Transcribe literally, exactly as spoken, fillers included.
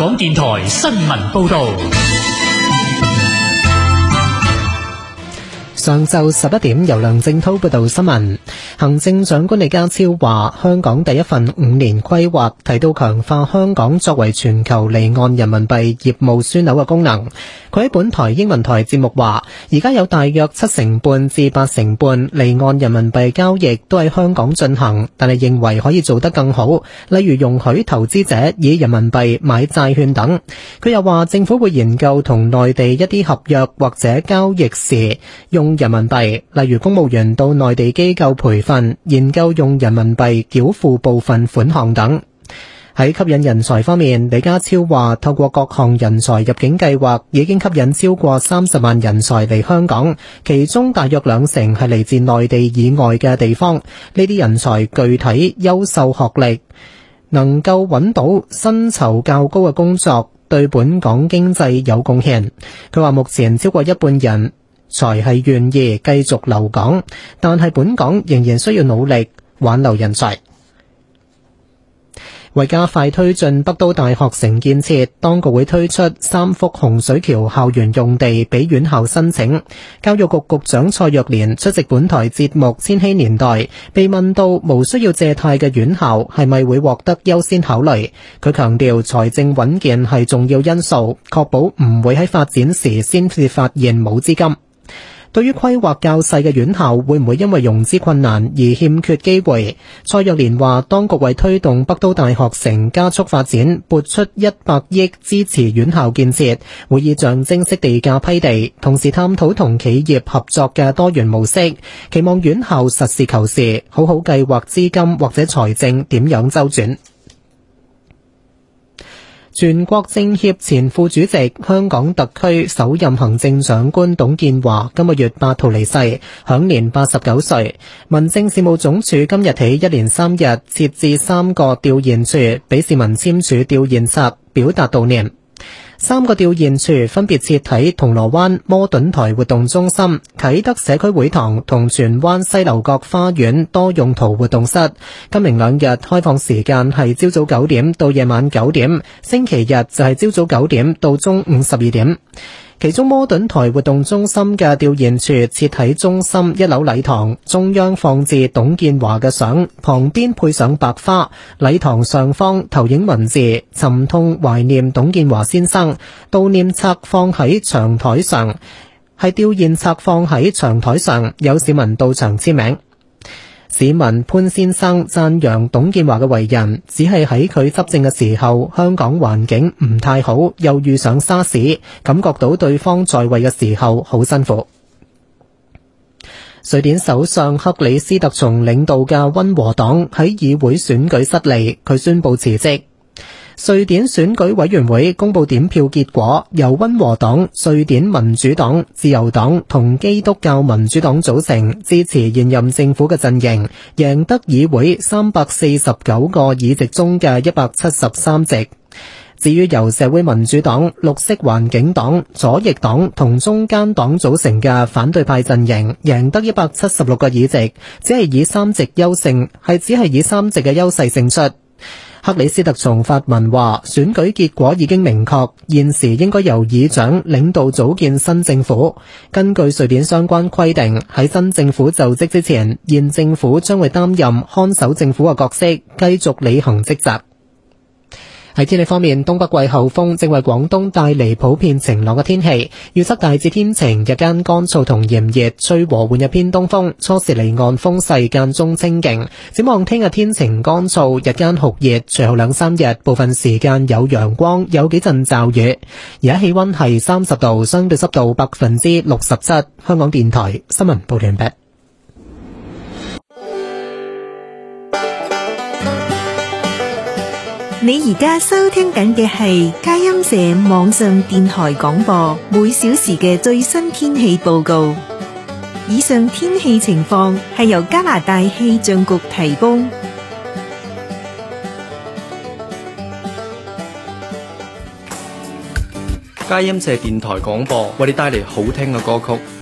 港電台新聞報道。 上晝十一點，由梁正濤報道新聞。行政長官李家超話，香港第一份五年規劃提到強化香港作為全球離岸人民幣業務樞紐嘅功能。佢喺本台英文台節目話，而家有大約七成半至八成半離岸人民幣交易都喺香港進行，但係認為可以做得更好，例如容許投資者以人民幣買債券等。佢又話，政府會研究同內地一啲合約或者交易時用人民幣，例如公務員到內地機構培訓，研究用人民幣繳付部分款項等。喺吸引人才方面，李家超話透過各項人才入境計劃已經吸引超過三十萬人才嚟香港，其中大約兩成係嚟自內地以外嘅地方。呢啲人才具體優秀學歷，能夠揾到薪酬較高嘅工作，對本港經濟有貢獻。佢話目前超過一半人才係願意繼續留港，但係本港仍然需要努力挽留人才。為加快推進北都大學城建設，當局會推出三幅洪水橋校園用地俾院校申請。教育局局長蔡若蓮出席本台節目《千禧年代》，被問到無需要借貸嘅院校係咪會獲得優先考慮，佢強調財政穩健係重要因素，確保唔會喺發展時先至發現冇資金。對於規劃較細嘅院校會唔會因為融資困難而欠缺機會，蔡若蓮話當局為推動北都大學城加速發展撥出一百億支持院校建設，會以象徵式地價批地，同時探討同企業合作嘅多元模式，期望院校實事求是，好好計劃資金或者財政點樣周轉。全國政協前副主席、香港特區首任行政長官董建華今個月八號離世，享年八十九歲。民政事務總署今日起一連三日設置三個吊唁處，俾市民簽署吊唁冊，表達悼念。三個吊唁處分別設喺銅鑼灣摩頓台活動中心、啟德社區會堂同荃灣西樓角花園多用途活動室。今明兩日開放時間係朝早九點到夜晚九點，星期日就係朝早九點到中午十二點。其中摩頓台活動中心嘅吊唁處設喺中心一樓禮堂，中央放置董建華嘅相，旁邊配上白花。禮堂上方投影文字，沉痛懷念董建華先生。悼念冊放喺長台上，係吊唁冊放喺長台上，有市民到場簽名。市民潘先生讚揚董建華嘅為人，只係喺佢執政嘅時候，香港環境唔太好，又遇上沙士，感覺到對方在位嘅時候好辛苦。瑞典首相克里斯特松領導嘅溫和黨喺議會選舉失利，佢宣布辭職。瑞典選舉委員會公布點票結果，由溫和黨、瑞典民主黨、自由黨同基督教民主黨組成，支持現任政府嘅陣營，贏得議會三百四十九個議席中嘅一百七十三席。至於由社會民主黨、綠色環境黨、左翼黨同中間黨組成嘅反對派陣營，贏得一百七十六個議席，只係以三席優勝，係只係以三席嘅優勢勝出。克里斯特松發文話，選舉結果已經明確，現時應該由議長領導組建新政府。根據瑞典相關規定，喺新政府就職之前，現政府將會擔任看守政府嘅角色，繼續履行職責。喺天氣方面，東北季候風正為廣東帶嚟普遍晴朗嘅天氣，預測大致天晴，日間乾燥同炎熱，吹和緩日偏東風，初時離岸風勢間中清勁。展望聽日天晴乾燥，日間酷熱，隨後兩三日部分時間有陽光，有幾陣驟雨。而家氣溫係三十度，相對濕度百分之六十七。香港電台新聞報道完畢。 你而家收聽緊嘅係佳音社網上電台廣播，每小時嘅最新天氣報告。以上天氣情況係由加拿大氣象局提供。 佳音社電台廣播為你帶嚟好聽嘅歌曲，